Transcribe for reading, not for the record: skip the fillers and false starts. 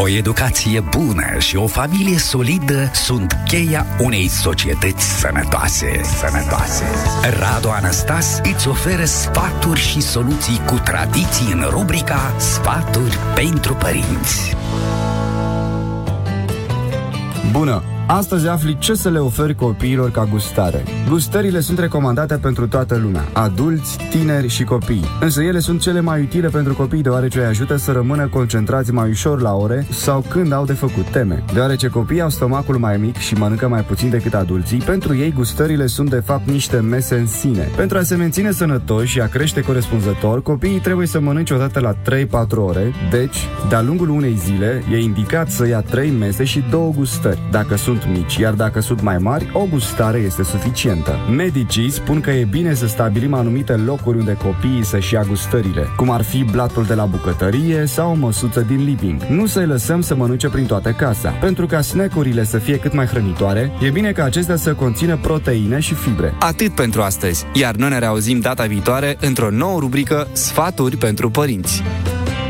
O educație bună și o familie solidă sunt cheia unei societăți sănătoase. Radu Anastas îți oferă sfaturi și soluții cu tradiții în rubrica Sfaturi pentru părinți. Bună! Astăzi afli ce să le oferi copiilor ca gustare. Gustările sunt recomandate pentru toată lumea, adulți, tineri și copii. Însă ele sunt cele mai utile pentru copii deoarece îi ajută să rămână concentrați mai ușor la ore sau când au de făcut teme. Deoarece copiii au stomacul mai mic și mănâncă mai puțin decât adulții, pentru ei gustările sunt de fapt niște mese în sine. Pentru a se menține sănătoși și a crește corespunzător, copiii trebuie să mănânce odată la 3-4 ore, deci, de-a lungul unei zile, e indicat să ia 3 mese și 2 gustări, dacă sunt mici, iar dacă sunt mai mari, o gustare este suficientă. Medicii spun că e bine să stabilim anumite locuri unde copiii să-și ia gustările, cum ar fi blatul de la bucătărie sau o măsuță din living. Nu să-i lăsăm să mănânce prin toată casa. Pentru ca snack-urile să fie cât mai hrănitoare, e bine ca acestea să conțină proteine și fibre. Atât pentru astăzi, iar noi ne reauzim data viitoare într-o nouă rubrică Sfaturi pentru părinți.